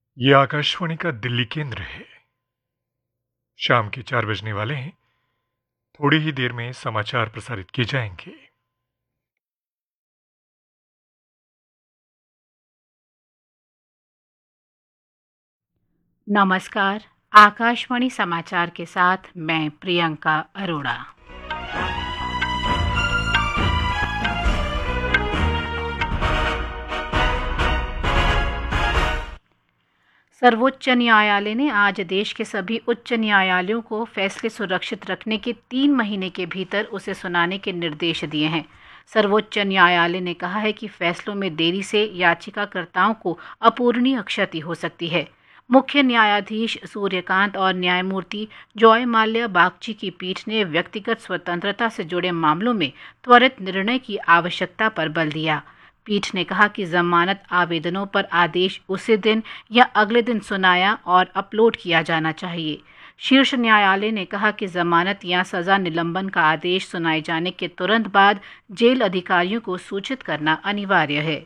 ये आकाशवाणी का दिल्ली केंद्र है। शाम के 4 बजने वाले हैं। थोड़ी ही देर में समाचार प्रसारित किए जाएंगे। नमस्कार। आकाशवाणी समाचार के साथ मैं प्रियंका अरोड़ा। सर्वोच्च न्यायालय ने आज देश के सभी उच्च न्यायालयों को फैसले सुरक्षित रखने के 3 महीने के भीतर उसे सुनाने के निर्देश दिए हैं। सर्वोच्च न्यायालय ने कहा है कि फैसलों में देरी से याचिकाकर्ताओं को अपूरणीय क्षति हो सकती है। मुख्य न्यायाधीश सूर्यकांत और न्यायमूर्ति जॉय माल्या बागची की पीठ ने व्यक्तिगत स्वतंत्रता से जुड़े मामलों में त्वरित निर्णय की आवश्यकता पर बल दिया। पीठ ने कहा कि जमानत आवेदनों पर आदेश उसी दिन या अगले दिन सुनाया और अपलोड किया जाना चाहिए। शीर्ष न्यायालय ने कहा कि जमानत या सजा निलंबन का आदेश सुनाए जाने के तुरंत बाद जेल अधिकारियों को सूचित करना अनिवार्य है।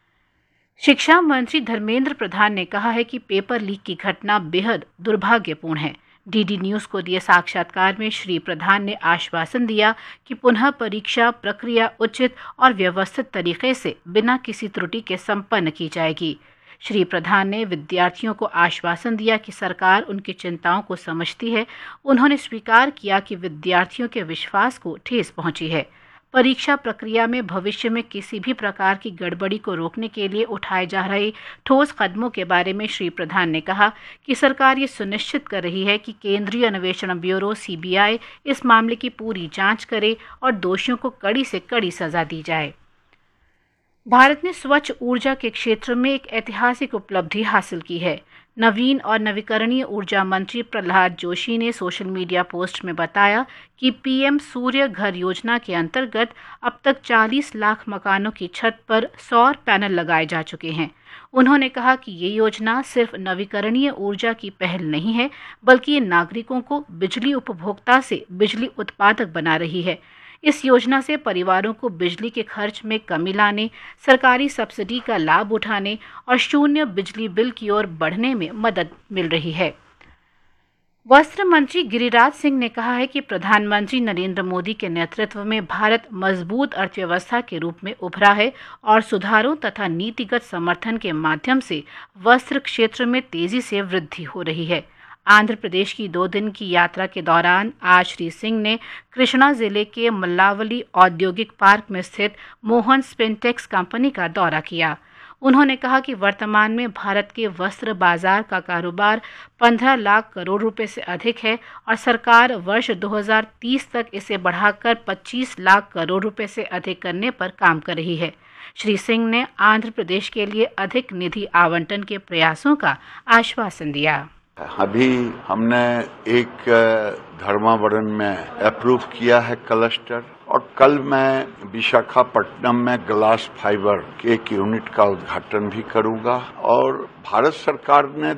शिक्षा मंत्री धर्मेंद्र प्रधान ने कहा है कि पेपर लीक की घटना बेहद दुर्भाग्यपूर्ण है। डीडी न्यूज को दिए साक्षात्कार में श्री प्रधान ने आश्वासन दिया कि पुनः परीक्षा प्रक्रिया उचित और व्यवस्थित तरीके से बिना किसी त्रुटि के संपन्न की जाएगी। श्री प्रधान ने विद्यार्थियों को आश्वासन दिया कि सरकार उनकी चिंताओं को समझती है। उन्होंने स्वीकार किया कि विद्यार्थियों के विश्वास को ठेस पहुंची है। परीक्षा प्रक्रिया में भविष्य में किसी भी प्रकार की गड़बड़ी को रोकने के लिए उठाए जा रहे ठोस कदमों के बारे में श्री प्रधान ने कहा कि सरकार ये सुनिश्चित कर रही है कि केंद्रीय अन्वेषण ब्यूरो सीबीआई इस मामले की पूरी जांच करे और दोषियों को कड़ी से कड़ी सजा दी जाए। भारत ने स्वच्छ ऊर्जा के क्षेत्र में एक ऐतिहासिक उपलब्धि हासिल की है। नवीन और नवीकरणीय ऊर्जा मंत्री प्रहलाद जोशी ने सोशल मीडिया पोस्ट में बताया कि पीएम सूर्य घर योजना के अंतर्गत अब तक 40 लाख मकानों की छत पर सौर पैनल लगाए जा चुके हैं। उन्होंने कहा कि ये योजना सिर्फ नवीकरणीय ऊर्जा की पहल नहीं है, बल्कि ये नागरिकों को बिजली उपभोक्ता से बिजली उत्पादक बना रही है। इस योजना से परिवारों को बिजली के खर्च में कमी लाने, सरकारी सब्सिडी का लाभ उठाने और शून्य बिजली बिल की ओर बढ़ने में मदद मिल रही है। वस्त्र मंत्री गिरिराज सिंह ने कहा है कि प्रधानमंत्री नरेंद्र मोदी के नेतृत्व में भारत मजबूत अर्थव्यवस्था के रूप में उभरा है और सुधारों तथा नीतिगत समर्थन के माध्यम से वस्त्र क्षेत्र में तेजी से वृद्धि हो रही है। आंध्र प्रदेश की 2 दिन की यात्रा के दौरान आज श्री सिंह ने कृष्णा जिले के मल्लावली औद्योगिक पार्क में स्थित मोहन स्पिनटेक्स कंपनी का दौरा किया। उन्होंने कहा कि वर्तमान में भारत के वस्त्र बाजार का कारोबार 15 लाख करोड़ रुपए से अधिक है और सरकार वर्ष 2030 तक इसे बढ़ाकर 25 लाख करोड़ रुपए से अधिक करने पर काम कर रही है। श्री सिंह ने आंध्र प्रदेश के लिए अधिक निधि आवंटन के प्रयासों का आश्वासन दिया। अभी हमने एक धर्मावरम में अप्रूव किया है क्लस्टर, और कल मैं विशाखापट्टनम में ग्लास फाइबर के एक यूनिट का उद्घाटन भी करूंगा। और भारत सरकार ने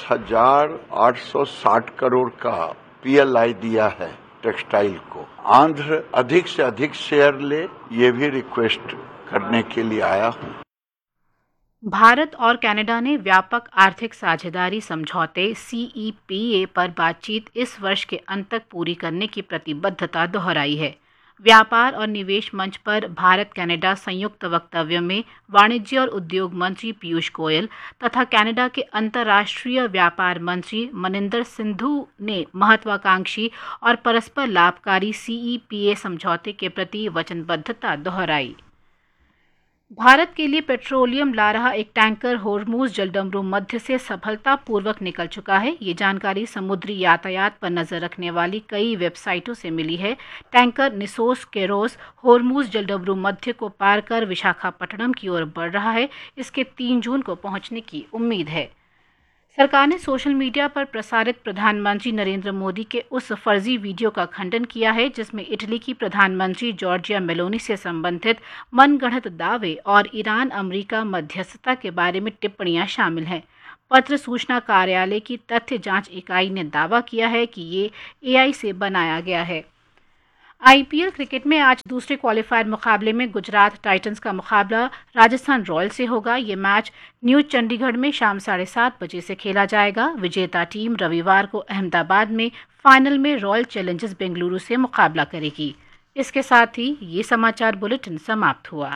10,860 करोड़ का पीएलआई दिया है टेक्सटाइल को। आंध्र अधिक से अधिक शेयर ले, ये भी रिक्वेस्ट करने के लिए आया हूँ। भारत और कनाडा ने व्यापक आर्थिक साझेदारी समझौते CEPA पर बातचीत इस वर्ष के अंत तक पूरी करने की प्रतिबद्धता दोहराई है। व्यापार और निवेश मंच पर भारत कनाडा संयुक्त वक्तव्य में वाणिज्य और उद्योग मंत्री पीयूष गोयल तथा कनाडा के अंतर्राष्ट्रीय व्यापार मंत्री मनिंदर सिंधु ने महत्वाकांक्षी और परस्पर लाभकारी CEPA समझौते के प्रति वचनबद्धता दोहराई। भारत के लिए पेट्रोलियम ला रहा एक टैंकर होर्मुज जलडमरू मध्य से सफलतापूर्वक निकल चुका है। ये जानकारी समुद्री यातायात पर नजर रखने वाली कई वेबसाइटों से मिली है। टैंकर निसोस केरोस होर्मुज जलडमरू मध्य को पार कर विशाखापट्टनम की ओर बढ़ रहा है। इसके 3 जून को पहुंचने की उम्मीद है। सरकार ने सोशल मीडिया पर प्रसारित प्रधानमंत्री नरेंद्र मोदी के उस फर्जी वीडियो का खंडन किया है जिसमें इटली की प्रधानमंत्री जॉर्जिया मेलोनी से संबंधित मनगढ़ंत दावे और ईरान अमेरिका मध्यस्थता के बारे में टिप्पणियां शामिल हैं। पत्र सूचना कार्यालय की तथ्य जांच इकाई ने दावा किया है कि ये AI से बनाया गया है। आईपीएल क्रिकेट में आज दूसरे क्वालिफायर मुकाबले में गुजरात टाइटंस का मुकाबला राजस्थान रॉयल्स से होगा। ये मैच न्यू चंडीगढ़ में शाम 7:30 बजे से खेला जाएगा। विजेता टीम रविवार को अहमदाबाद में फाइनल में रॉयल चैलेंजर्स बेंगलुरु से मुकाबला करेगी। इसके साथ ही ये समाचार बुलेटिन समाप्त हुआ।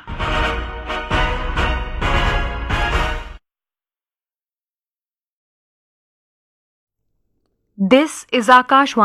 This is Akashvani.